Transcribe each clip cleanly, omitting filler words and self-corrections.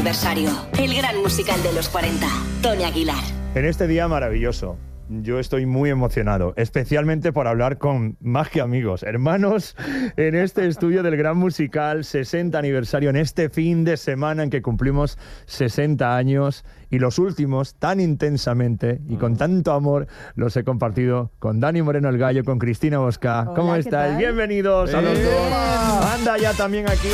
aniversario. El gran musical de los 40. Tony Aguilar. En este día maravilloso, yo estoy muy emocionado, especialmente por hablar con más que amigos, hermanos, en este estudio del Gran Musical 60 aniversario, en este fin de semana en que cumplimos 60 años y los últimos tan intensamente y con tanto amor los he compartido con Dani Moreno el Gallo, con Cristina Bosca. Hola, ¿Cómo ¿qué estáis? tal? Bienvenidos a los dos. Anda ya también aquí.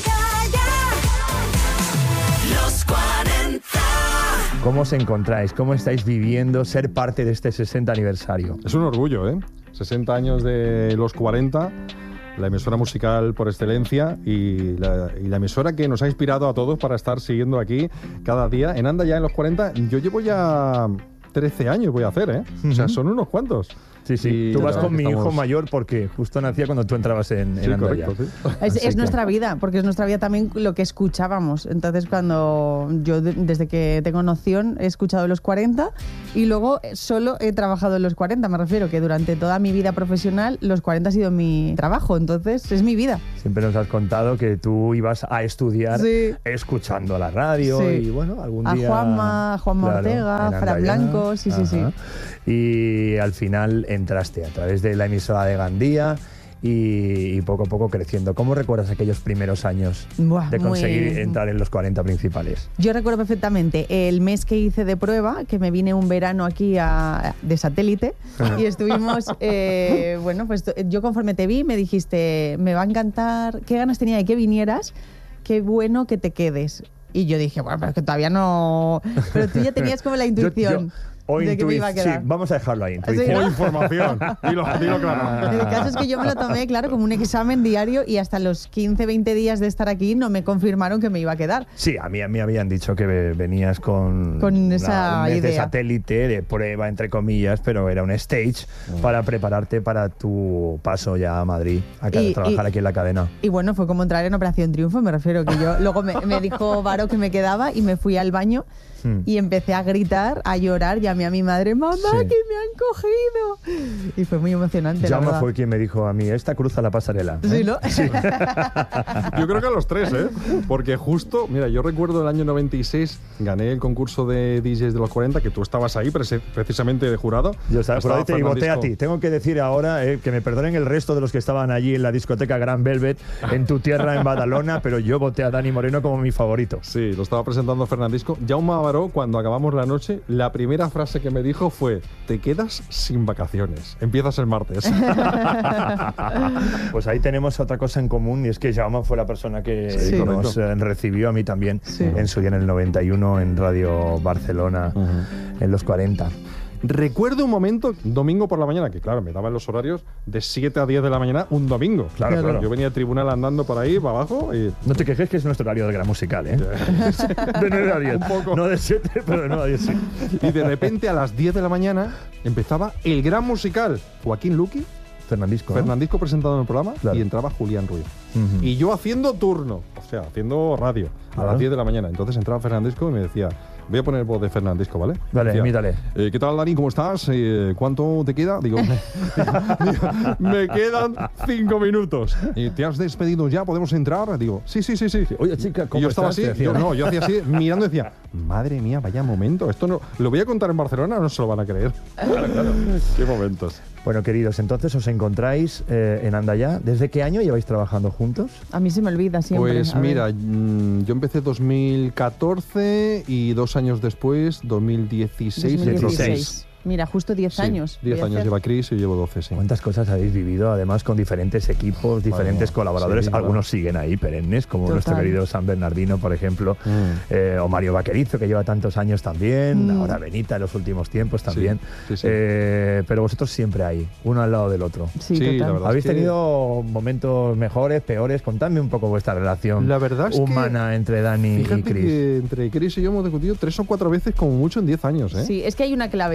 Los 40. ¿Cómo os encontráis? ¿Cómo estáis viviendo ser parte de este 60 aniversario? Es un orgullo, ¿eh? 60 años de los 40, la emisora musical por excelencia y la emisora que nos ha inspirado a todos para estar siguiendo aquí cada día. En Anda ya en los 40, yo llevo ya 13 años, voy a hacer, ¿eh? O sea, son unos cuantos. Sí, sí. Y Tú la vas verdad con que mi hijo estamos- mayor porque justo nacía cuando tú entrabas en Sí, Anda Ya. correcto, sí. Así Es que- nuestra vida, porque es nuestra vida también lo que escuchábamos. Entonces, cuando yo, desde que tengo noción, he escuchado los 40 y luego solo he trabajado en los 40. Me refiero que durante toda mi vida profesional, los 40 ha sido mi trabajo. Entonces, es mi vida. Siempre nos has contado que tú ibas a estudiar Sí. escuchando la radio Sí. y bueno, algún A día... Juanma Ortega, en Anda Fran Ya. Blanco, sí, sí, sí. Ajá. Y al final entraste a través de la emisora de Gandía y poco a poco creciendo. ¿Cómo recuerdas aquellos primeros años Buah, de conseguir muy- entrar en los 40 principales? Yo recuerdo perfectamente el mes que hice de prueba, que me vine un verano aquí de satélite y estuvimos, bueno, pues yo conforme te vi me dijiste, me va a encantar, qué ganas tenía de que vinieras, qué bueno que te quedes. Y yo dije, bueno, pero es que todavía no... Pero tú ya tenías como la intuición O de que me iba a sí, quedar. vamos a dejarlo ahí. Sí, Intuición. ¿no? O información. Dilo claro. El caso es que yo me lo tomé, claro, como un examen diario y hasta los 15, 20 días de estar aquí no me confirmaron que me iba a quedar. Sí, a mí me habían dicho que venías con Esa un mes de idea. satélite, de prueba, entre comillas, pero era un stage para prepararte para tu paso ya a Madrid, a trabajar aquí en la cadena. Y bueno, fue como entrar en Operación Triunfo, me refiero que yo luego me dijo Varo que me quedaba y me fui al baño y empecé a gritar, a llorar, llamé a mi madre, mamá, Sí. que me han cogido. Y fue muy emocionante, la Llama verdad. fue quien me dijo a mí, esta cruza la pasarela. Sí, ¿no? Yo creo que a los tres, ¿eh? Porque justo, mira, yo recuerdo el año 96, gané el concurso de DJs de los 40, que tú estabas ahí precisamente de jurado. Yo estaba por ahí y voté a Fernandisco. ti. Tengo que decir ahora que me perdonen el resto de los que estaban allí en la discoteca Gran Velvet, en tu tierra, en Badalona, pero yo voté a Dani Moreno como mi favorito. Sí, lo estaba presentando Fernandisco. Jaume Abaró, cuando acabamos la noche, la primera frase que me dijo fue: te quedas sin vacaciones, empiezas el martes. Pues ahí tenemos otra cosa en común y es que Jaume fue la persona que Sí. nos recibió a mí también Sí. en su día en el 91 en Radio Barcelona en los 40. Recuerdo un momento, domingo por la mañana, que claro, me daban los horarios de 7 a 10 de la mañana, un domingo. Claro, claro. Yo venía al tribunal andando por ahí, para abajo, y No te quejes que es nuestro horario de Gran Musical, ¿eh? De 9 a 10. Un poco. No de 7, pero de 9 a 10 sí. y de repente a las 10 de la mañana empezaba el gran musical. Joaquín Luqui, Fernandisco, ¿no? Fernandisco presentado en el programa, Claro. y entraba Julián Ruiz. Ujú. Y yo haciendo turno, o sea, haciendo radio, a Claro. las 10 de la mañana. Entonces entraba Fernandisco y me decía: voy a poner voz de Fernandisco, ¿vale? Vale, Decía, imítale. ¿Qué tal, Dani? ¿Cómo estás? ¿Cuánto te queda? Digo, me quedan 5 minutos. ¿Te has despedido ya? ¿Podemos entrar? Digo, sí. Oye, chica, ¿cómo Y yo estaba estás? Te así, decía. yo hacía así, mirando y decía, madre mía, vaya momento. Esto no, lo voy a contar en Barcelona, no se lo van a creer. Claro. Qué momentos. Bueno, queridos, entonces os encontráis en Anda Ya. ¿Desde qué año lleváis trabajando juntos? A mí se me olvida siempre. Pues A ver. mira, yo empecé 2014 y 2 años después, 2016. 2016. Mira, justo 10 Sí, años. 10 Voy a años hacer- lleva Chris y llevo 12, sí. ¿Cuántas cosas habéis vivido? Además, con diferentes equipos, diferentes Bueno, colaboradores. sí, claro. Algunos siguen ahí, perennes, como Total. nuestro querido San Bernardino, por ejemplo. O Mario Vaquerizo, que lleva tantos años también. Ahora Benita en los últimos tiempos también. sí. Pero vosotros siempre ahí, uno al lado del otro. Sí, Sí, total. la verdad. ¿Habéis es que- tenido momentos mejores, peores? Contadme un poco vuestra relación La verdad es que, humana entre Dani y Fíjate Chris. que entre Chris y yo hemos discutido 3 o 4 veces como mucho en 10 años, ¿eh? Sí, es que hay una clave y es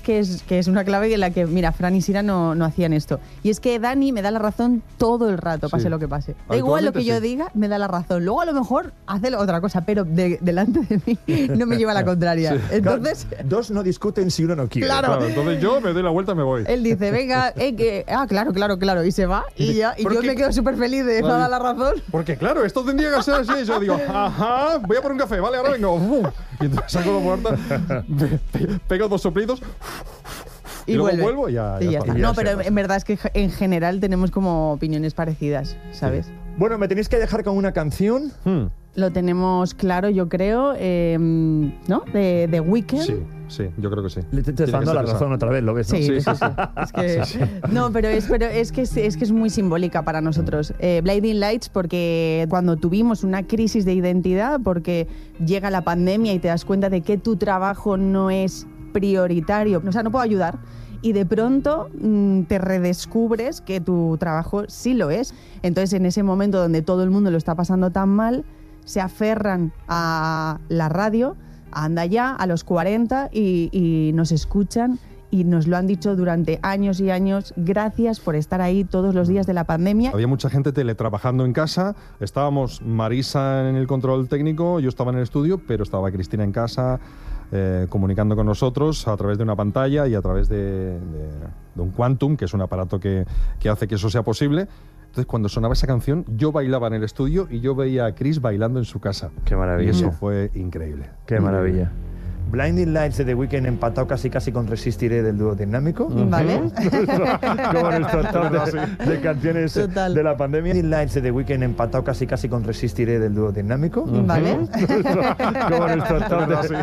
que es una clave en la que, mira, Fran y Sira no hacían esto. Y es que Dani me da la razón todo el rato, pase lo que pase. Da igual lo que yo diga, me da la razón. Luego a lo mejor hace otra cosa, pero delante de mí no me lleva la contraria. Sí. Entonces... Claro, dos no discuten si uno no quiere. Claro. Entonces yo me doy la vuelta y me voy. Él dice, venga, claro, y se va. Y yo me quedo súper feliz de no dar la razón. Porque claro, esto tendría que ser así. Y yo digo, ajá, voy a por un café, vale, ahora vengo. Y entonces saco la puerta, pego 2 soplidos y luego vuelvo y ya está. No, pero en verdad es que en general tenemos como opiniones parecidas, ¿sabes? Sí. Bueno, me tenéis que dejar con una canción. Lo tenemos claro, yo creo, ¿no? De The Weeknd. Sí, yo creo que sí. Le estás dando la razón otra vez, ¿lo ves? ¿no? Sí. Es que, no, pero es que es muy simbólica para nosotros. Blinding Lights, porque cuando tuvimos una crisis de identidad, porque llega la pandemia y te das cuenta de que tu trabajo no es prioritario, o sea, no puedo ayudar. Y de pronto te redescubres que tu trabajo sí lo es. Entonces, en ese momento donde todo el mundo lo está pasando tan mal, se aferran a la radio, a Anda Ya, a los 40 y nos escuchan y nos lo han dicho durante años y años. Gracias por estar ahí todos los días de la pandemia. Había mucha gente teletrabajando en casa. Estábamos Marisa en el control técnico, yo estaba en el estudio, pero estaba Cristina en casa comunicando con nosotros a través de una pantalla y a través de un Quantum, que es un aparato que hace que eso sea posible. Entonces, cuando sonaba esa canción, yo bailaba en el estudio y yo veía a Chris bailando en su casa. Qué maravilla. Y eso fue increíble. Qué maravilla. Blinding Lights de The Weeknd empatado casi con Resistiré del dúo dinámico. Vale. Como nuestro top de canciones Total. de la pandemia. Blinding Lights de The Weeknd empatado casi con Resistiré del dúo dinámico. Vale. Como nuestro top